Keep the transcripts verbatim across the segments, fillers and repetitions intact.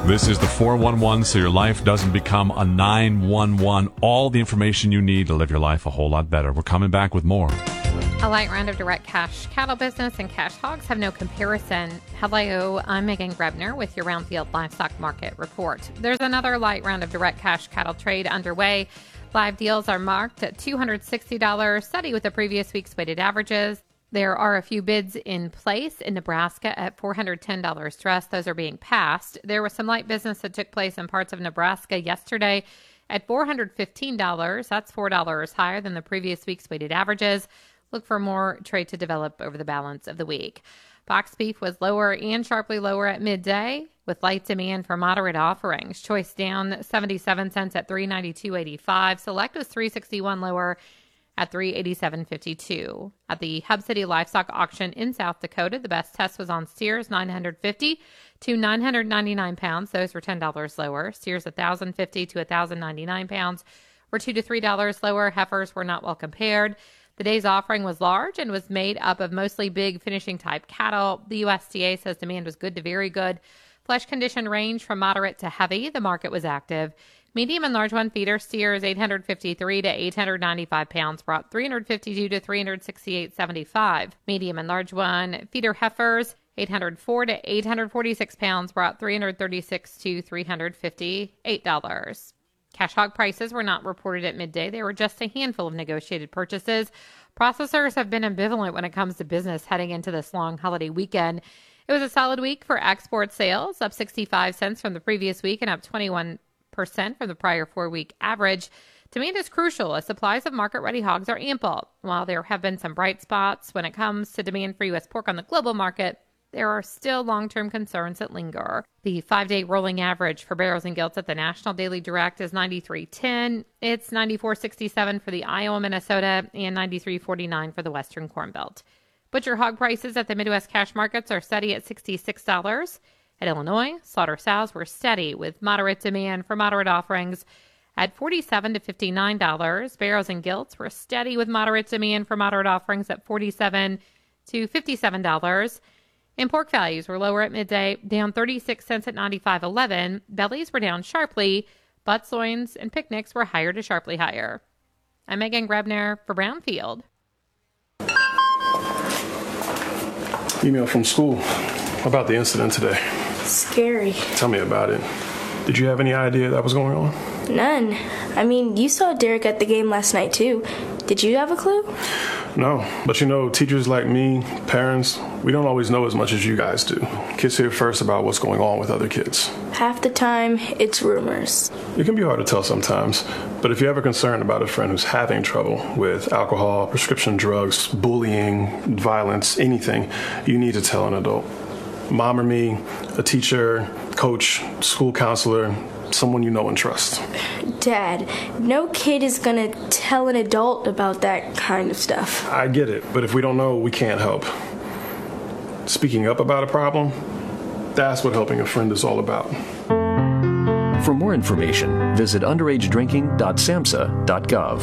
This is the four one one, so your life doesn't become a nine one one. All the information you need to live your life a whole lot better. We're coming back with more. A light round of direct cash cattle business and cash hogs have no comparison. Hello, I'm Megan Grebner with your Roundfield Livestock Market Report. There's another light round of direct cash cattle trade underway. Live deals are marked at two hundred sixty dollars, steady with the previous week's weighted averages. There are a few bids in place in Nebraska at four hundred ten dollars dressed. Those are being passed. There was some light business that took place in parts of Nebraska yesterday at four hundred fifteen dollars. That's four dollars higher than the previous week's weighted averages. Look for more trade to develop over the balance of the week. Box beef was lower and sharply lower at midday with light demand for moderate offerings. Choice down seventy-seven cents at three ninety-two eighty-five. Select was three sixty-one lower at three eighty-seven fifty-two. At the Hub City Livestock Auction in South Dakota, the best test was on steers nine hundred fifty to nine hundred ninety-nine pounds. Those were ten dollars lower. Steers one thousand fifty to one thousand ninety-nine pounds were two to three dollars lower. Heifers were not well compared. The day's offering was large and was made up of mostly big finishing type cattle. The U S D A says demand was good to very good. Flesh condition ranged from moderate to heavy. The market was active. Medium and large one feeder steers eight hundred fifty-three to eight hundred ninety-five pounds brought three hundred fifty-two to three hundred sixty-eight seventy-five. Medium and large one feeder heifers eight hundred four to eight hundred forty-six pounds brought three hundred thirty-six to three hundred fifty-eight dollars. Cash hog prices were not reported at midday. They were just a handful of negotiated purchases. Processors have been ambivalent when it comes to business heading into this long holiday weekend. It was a solid week for export sales, up sixty-five cents from the previous week and up twenty-one percent from the prior four-week average. Demand is crucial as supplies of market-ready hogs are ample. While there have been some bright spots when it comes to demand for U S pork on the global market, there are still long-term concerns that linger. The five-day rolling average for barrels and gilts at the National Daily Direct is ninety-three ten. It's ninety-four sixty-seven for the Iowa, Minnesota, and ninety-three forty-nine for the Western Corn Belt. Butcher hog prices at the Midwest cash markets are steady at sixty-six dollars. At Illinois, slaughter sows were steady with moderate demand for moderate offerings at forty-seven to fifty-nine dollars. Barrels and gilts were steady with moderate demand for moderate offerings at forty-seven to fifty-seven dollars. And pork values were lower at midday, down thirty-six cents at ninety-five eleven. Bellies were down sharply. Butts, loins, and picnics were higher to sharply higher. I'm Megan Grebner for Brownfield. Email from school about the incident today. Scary. Tell me about it. Did you have any idea that was going on? None. I mean, you saw Derek at the game last night, too. Did you have a clue? No, but you know, teachers like me, parents, we don't always know as much as you guys do. Kids hear first about what's going on with other kids. Half the time, it's rumors. It can be hard to tell sometimes, but if you're ever concerned about a friend who's having trouble with alcohol, prescription drugs, bullying, violence, anything, you need to tell an adult. Mom or me, a teacher, coach, school counselor, someone you know and trust. Dad, no kid is gonna tell an adult about that kind of stuff. I get it, but if we don't know, we can't help. Speaking up about a problem, that's what helping a friend is all about. For more information, visit underage drinking dot samhsa dot gov.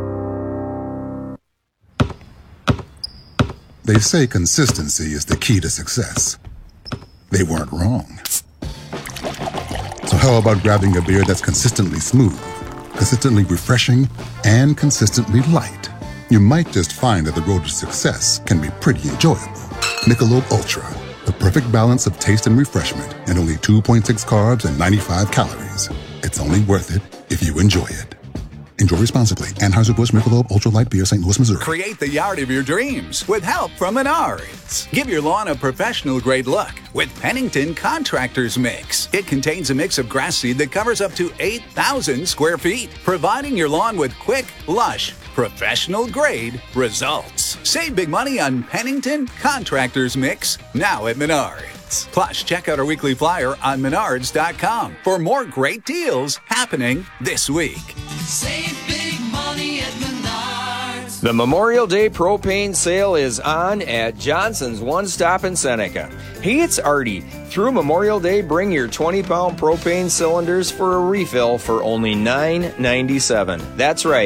They say consistency is the key to success. They weren't wrong. So how about grabbing a beer that's consistently smooth, consistently refreshing, and consistently light? You might just find that the road to success can be pretty enjoyable. Michelob Ultra, the perfect balance of taste and refreshment, and only two point six carbs and ninety-five calories. It's only worth it if you enjoy it. Enjoy responsibly. Anheuser-Busch Michelob Ultra Light Beer, Saint Louis, Missouri. Create the yard of your dreams with help from Menards. Give your lawn a professional-grade look with Pennington Contractors Mix. It contains a mix of grass seed that covers up to eight thousand square feet, providing your lawn with quick, lush, professional-grade results. Save big money on Pennington Contractors Mix now at Menards. Plus, check out our weekly flyer on menards dot com for more great deals happening this week. Save big money at Menards. The Memorial Day propane sale is on at Johnson's One Stop in Seneca. Hey, it's Artie. Through Memorial Day, bring your twenty pound propane cylinders for a refill for only nine ninety-seven. That's right,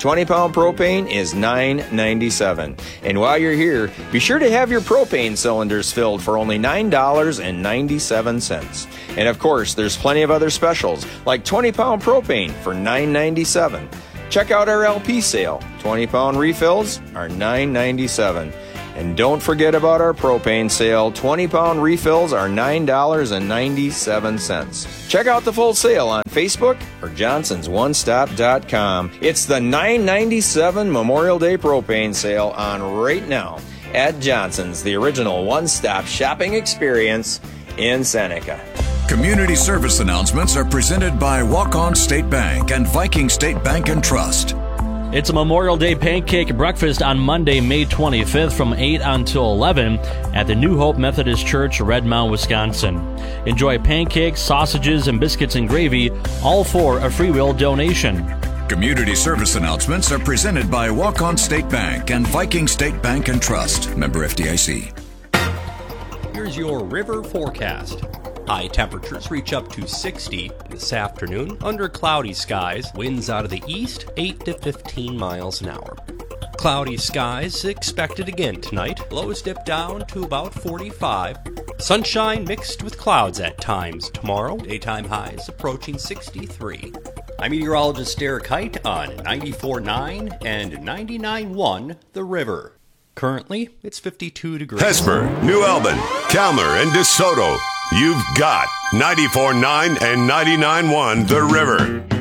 twenty pound propane is nine ninety-seven. And while you're here, be sure to have your propane cylinders filled for only nine dollars and ninety-seven cents. And of course, there's plenty of other specials, like twenty pound propane for nine ninety-seven. Check out our L P sale. twenty pound refills are nine ninety-seven. And don't forget about our propane sale. twenty pound refills are nine dollars and ninety-seven cents. Check out the full sale on Facebook or johnsons one stop dot com. It's the nine ninety-seven Memorial Day propane sale on right now at Johnson's, the original one-stop shopping experience in Seneca. Community service announcements are presented by Walk-On State Bank and Viking State Bank and Trust. It's a Memorial Day pancake breakfast on Monday, May twenty-fifth from eight until eleven at the New Hope Methodist Church, Red Mound, Wisconsin. Enjoy pancakes, sausages, and biscuits and gravy, all for a free will donation. Community service announcements are presented by Walk-On State Bank and Viking State Bank and Trust. Member F D I C. Here's your river forecast. High temperatures reach up to sixty this afternoon under cloudy skies. Winds out of the east, eight to fifteen miles an hour. Cloudy skies expected again tonight. Lows dip down to about forty-five. Sunshine mixed with clouds at times tomorrow. Daytime highs approaching sixty-three. I'm meteorologist Derek Height on ninety-four point nine and ninety-nine point one The River. Currently, it's fifty-two degrees. Hesper, New Albin, Calmer, and DeSoto. You've got ninety-four point nine and ninety-nine point one The River.